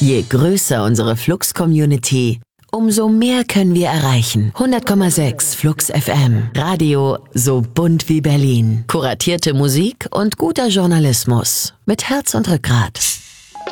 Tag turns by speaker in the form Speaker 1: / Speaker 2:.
Speaker 1: Je größer unsere Flux-Community, umso mehr können wir erreichen. 100,6 Flux FM. Radio so bunt wie Berlin. Kuratierte Musik und guter Journalismus. Mit Herz und Rückgrat.